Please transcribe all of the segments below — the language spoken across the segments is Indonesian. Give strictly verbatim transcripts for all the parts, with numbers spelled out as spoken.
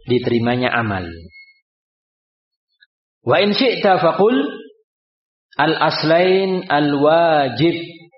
diterimanya amal. Wa in syi'ta faqul al-aslain al-wajib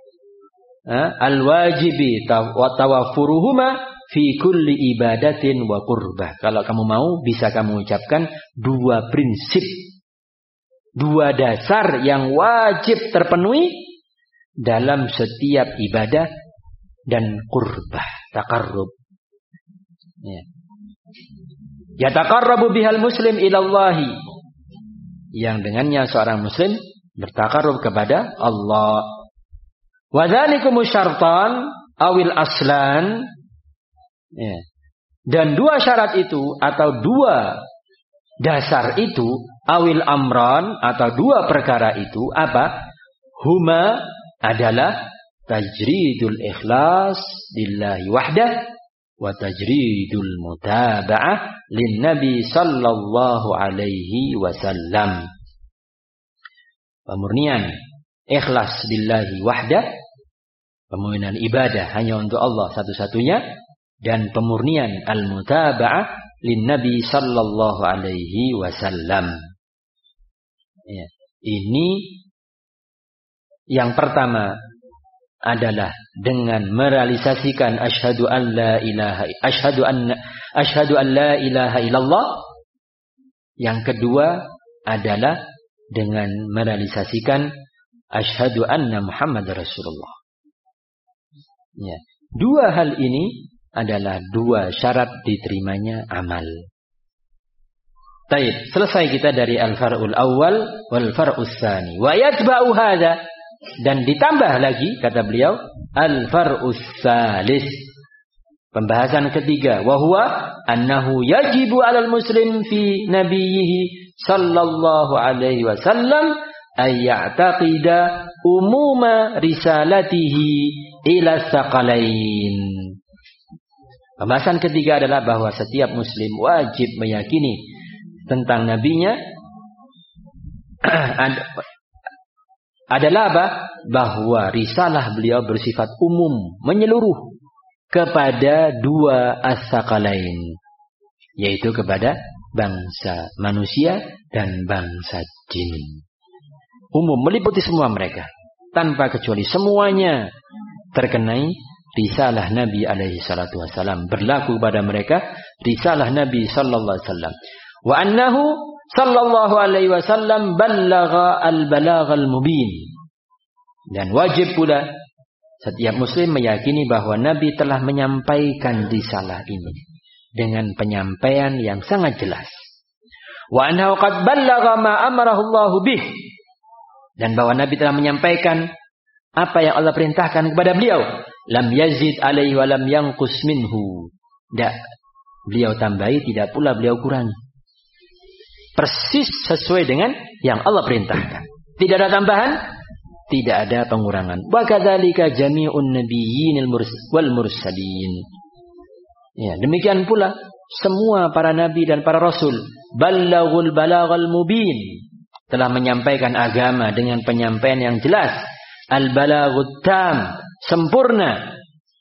al-wajibi wa tawaffuruhuma fi kulli ibadatin wa qurbah. Kalau kamu mau bisa kamu ucapkan dua prinsip, dua dasar yang wajib terpenuhi dalam setiap ibadah dan qurbah, taqarrub. Ya. Yataqarrabu bihal muslim ilallahi, yang dengannya seorang muslim bertaqarrub kepada Allah. Wa dzalikumu syartan awil aslan. Ya. Dan dua syarat itu atau dua dasar itu awil amran atau dua perkara itu apa? Huma adalah tajridul ikhlas lillahi wahdah wa tajridul mutaba'ah lin nabi sallallahu alaihi wasallam. Pemurnian ikhlas lillahi wahdah, pemurnian ibadah hanya untuk Allah satu-satunya, dan pemurnian al-mutaba'ah lin nabi sallallahu alaihi wasallam. Ya. Ini yang pertama adalah dengan merealisasikan asyhadu an la ilaha asyhadu anna asyhadu an la ilaha illallah. Yang kedua adalah dengan merealisasikan asyhadu anna Muhammadar Rasulullah. Ya. Dua hal ini adalah dua syarat diterimanya amal. Baik, selesai kita dari al-far'ul awal wal far'us tsani. Wa yatba'u hadza, dan ditambah lagi kata beliau al-far'us tsalis, pembahasan ketiga, wa huwa annahu yajibu 'alal muslim fi nabiyhi sallallahu alaihi wasallam ay ya'taqida umuma risalatihi ila tsaqalain. Pembahasan ketiga adalah bahwa setiap muslim wajib meyakini tentang nabinya adalah apa? Bahwa risalah beliau bersifat umum, menyeluruh kepada dua as-tsaqalain, yaitu kepada bangsa manusia dan bangsa jin. Umum, meliputi semua mereka tanpa kecuali, semuanya terkenai risalah Nabi alaihi salatu wasallam, berlaku pada mereka risalah Nabi sallallahu alaihi wasallam. Wa annahu sallallahu alaihi wasallam ballagha al-balaghal mubin. Dan wajib pula setiap muslim meyakini bahwa Nabi telah menyampaikan risalah ini dengan penyampaian yang sangat jelas. Wa annahu qad ballagha ma amarahu Allah bih. Dan bahwa Nabi telah menyampaikan apa yang Allah perintahkan kepada beliau. Lam yazid alaihi wa lam yanqus minhu. Tidak beliau tambahi, tidak pula beliau kurangi. Persis sesuai dengan yang Allah perintahkan. Tidak ada tambahan, tidak ada pengurangan. Wa kadzalika jami'un nabiyyin wal mursalin. Ya, demikian pula semua para nabi dan para rasul, ballaghul balaghal mubin, telah menyampaikan agama dengan penyampaian yang jelas. Al-balaghut tam, sempurna.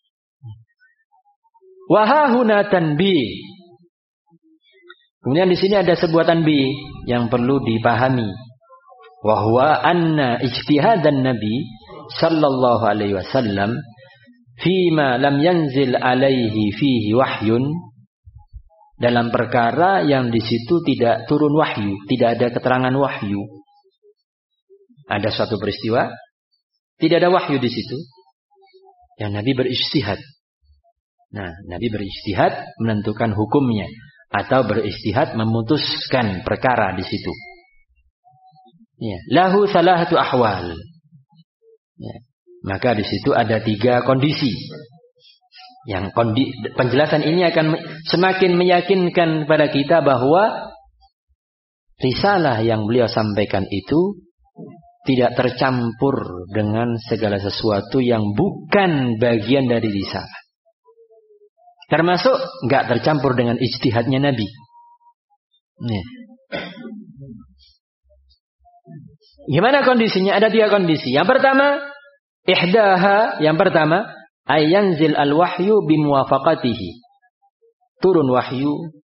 Wa hahuna tanbih. Kemudian di sini ada sebuah tanbih yang perlu dipahami. Wa huwa anna ijtihadan Nabi sallallahu alaihi wasallam fima lam yanzil alaihi fihi wahyun, dalam perkara yang di situ tidak turun wahyu, tidak ada keterangan wahyu. Ada suatu peristiwa, tidak ada wahyu di situ, yang Nabi berijtihad. Nah, Nabi berijtihad menentukan hukumnya atau berijtihad memutuskan perkara di situ. Ya, lahu salahatu ahwal. Ya, maka di situ ada tiga kondisi. Yang kondi, penjelasan ini akan semakin meyakinkan kepada kita bahwa risalah yang beliau sampaikan itu tidak tercampur dengan segala sesuatu yang bukan bagian dari risalah. Termasuk enggak tercampur dengan ijtihadnya Nabi. Nih. Gimana kondisinya? Ada tiga kondisi. Yang pertama, ihdaha, yang pertama, ayanzil al-wahyu bimuwafaqatihi. Turun wahyu